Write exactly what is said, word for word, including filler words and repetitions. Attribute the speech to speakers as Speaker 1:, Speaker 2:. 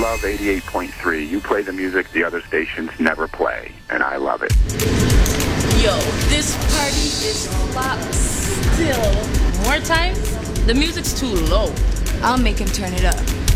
Speaker 1: love eighty-eight point three. You play the music the other stations never play, and I love it.
Speaker 2: Yo, this party is flop still. More time? The music's too low.
Speaker 3: I'll make him turn it up.